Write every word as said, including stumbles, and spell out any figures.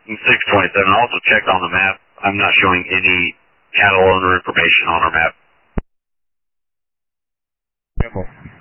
six twenty-seven, I also checked on the map. I'm not showing any cattle owner information on our map. Memo.